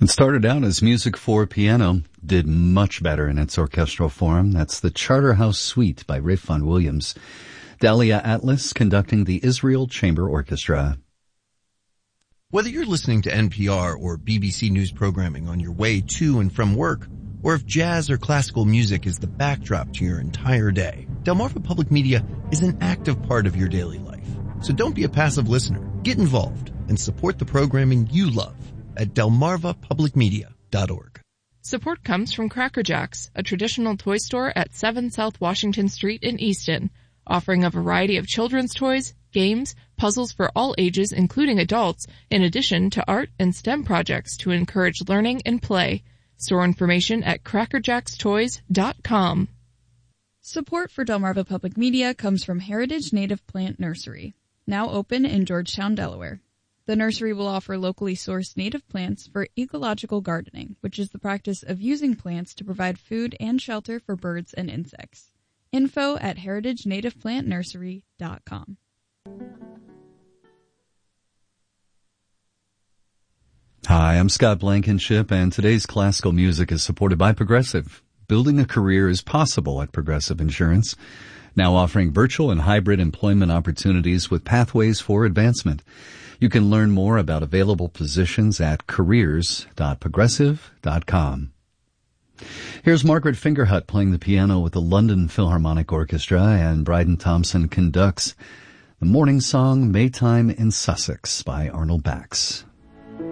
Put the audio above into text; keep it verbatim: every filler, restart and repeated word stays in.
It started out as music for piano, did much better in its orchestral form. That's the Charterhouse Suite by Ralph Vaughan Williams. Dahlia Atlas conducting the Israel Chamber Orchestra. Whether you're listening to N P R or B B C News programming on your way to and from work, or if jazz or classical music is the backdrop to your entire day, Delmarva Public Media is an active part of your daily life. So don't be a passive listener. Get involved and support the programming you love at delmarva public media dot org. Support comes from Cracker Jacks, a traditional toy store at seven South Washington Street in Easton, offering a variety of children's toys, games, puzzles for all ages, including adults, in addition to art and STEM projects to encourage learning and play. Store information at cracker jacks toys dot com. Support for Delmarva Public Media comes from Heritage Native Plant Nursery, now open in Georgetown, Delaware. The nursery will offer locally sourced native plants for ecological gardening, which is the practice of using plants to provide food and shelter for birds and insects. Info at heritage native plant nursery dot com. Hi, I'm Scott Blankenship, and today's classical music is supported by Progressive. Building a career is possible at Progressive Insurance, now offering virtual and hybrid employment opportunities with pathways for advancement. You can learn more about available positions at careers dot progressive dot com. Here's Margaret Fingerhut playing the piano with the London Philharmonic Orchestra, and Bryden Thompson conducts the morning song Maytime in Sussex by Arnold Bax.